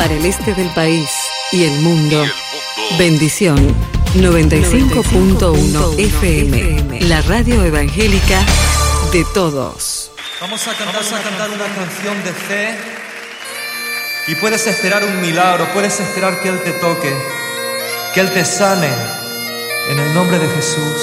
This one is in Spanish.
para el este del país y el mundo. Bendición 95.1 FM, la radio evangélica de todos. Vamos a cantar una canción de fe y puedes esperar un milagro, puedes esperar que Él te toque, que Él te sane en el nombre de Jesús.